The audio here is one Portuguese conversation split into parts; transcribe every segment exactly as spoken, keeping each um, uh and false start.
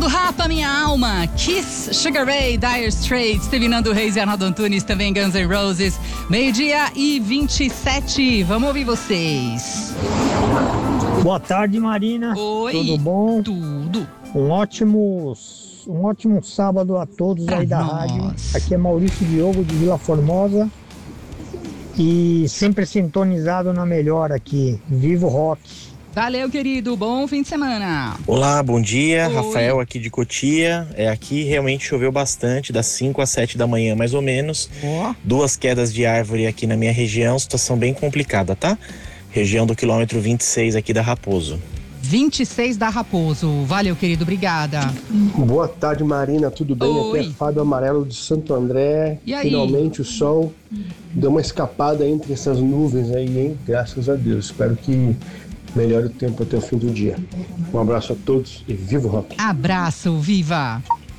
tocando Rapa Minha Alma, Kiss, Sugar Ray, Dire Straits, teve Nando Reis e Arnaldo Antunes, também Guns N' Roses. Meio-dia e vinte e sete, vamos ouvir vocês. Boa tarde, Marina. Oi. Tudo bom? Tudo. Um ótimo, um ótimo sábado a todos Pra aí da nós. rádio. Aqui é Maurício Diogo de Vila Formosa. E sempre sintonizado na melhor aqui. Vivo Rock. Valeu, querido. Bom fim de semana. Olá, bom dia. Oi. Rafael aqui de Cotia. É, aqui realmente choveu bastante, das cinco às sete da manhã mais ou menos. Oh. Duas quedas de árvore aqui na minha região, situação bem complicada, tá? Região do quilômetro vinte e seis aqui da Raposo. vinte e seis da Raposo. Valeu, querido. Obrigada. Boa tarde, Marina. Tudo bem? Oi. Aqui é Fábio Amarelo de Santo André. E aí? Finalmente o sol deu uma escapada entre essas nuvens aí, hein? Graças a Deus. Espero que melhore o tempo até o fim do dia. Um abraço a todos e viva o rock. Abraço, viva.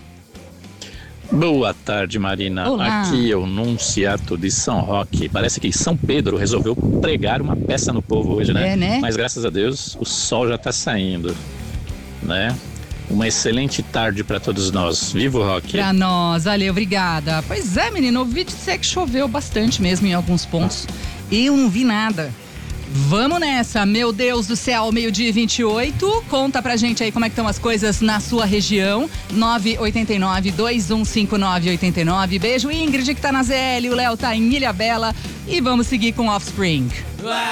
Boa tarde, Marina. Olá. Aqui é o Nunciato de São Roque. Parece que São Pedro resolveu pregar uma peça no povo hoje, né? É, né? Mas graças a Deus o sol já tá saindo, né? Uma excelente tarde para todos nós. Viva o rock! Pra nós, valeu, obrigada. Pois é, menino, ouvi dizer que choveu bastante mesmo em alguns pontos. Eu não vi nada. Vamos nessa, meu Deus do céu, meio-dia e vinte e oito. Conta pra gente aí como é que estão as coisas na sua região. nove oito nove, dois um cinco nove oito nove. Beijo, Ingrid, que tá na Z L. O Léo tá em Ilhabela. E vamos seguir com Offspring.